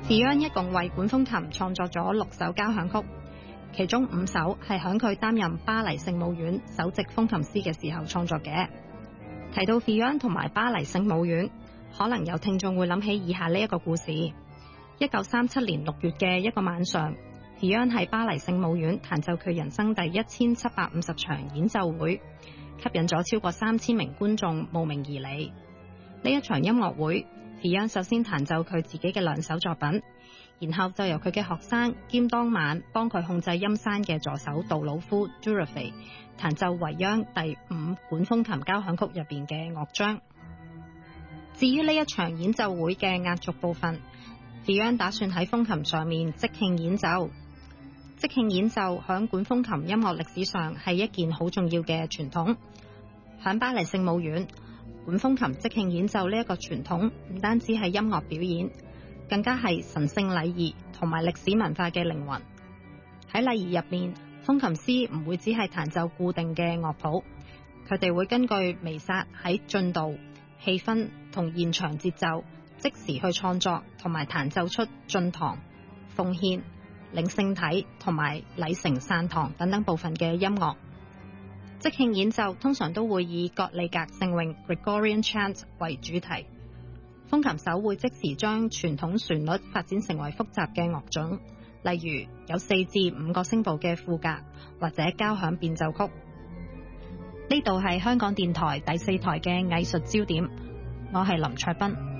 Fiona 一共為管風琴創作咗6首交響曲，其中5首係響佢擔任巴黎聖母院首席風琴師嘅時候創作嘅。提到 Fiona 同埋巴黎聖母院，可能有聽眾會諗起以下呢一個故事。1937年6月嘅一個晚上，Fiona 喺巴黎聖母院彈奏佢人生第1750場演奏會，吸引咗超過3000名觀眾慕名而嚟。呢一場音樂會，Fiona 首先彈奏佢自己嘅2首作品，然後就由佢嘅學生兼當晚幫佢控制音山嘅助手杜魯夫 Durufay 彈奏維央第5管風琴交響曲入邊嘅樂章。至於呢一場演奏會嘅壓軸部分，Fiona 打算喺風琴上面即興演奏。即興演奏響管風琴音樂歷史上係一件好重要嘅傳統。響巴黎聖母院，管風琴即興演奏呢一個傳統唔單止係音樂表演，更加係神聖禮儀同埋歷史文化嘅靈魂。喺禮儀入面，風琴師唔會只係彈奏固定嘅樂譜，佢哋會根據彌撒喺進度、氣氛同現場節奏，即時去創作同埋彈奏出進堂、奉獻、領聖體同埋禮成散堂等等部分嘅音樂。即興演奏通常都會以葛利格聖詠 Gregorian Chant 為主題，風琴手會即時將傳統旋律發展成為複雜嘅樂種，例如有4至5個聲部嘅賦格或者交響變奏曲。呢度係香港電台第4台嘅藝術焦點，我係林卓斌。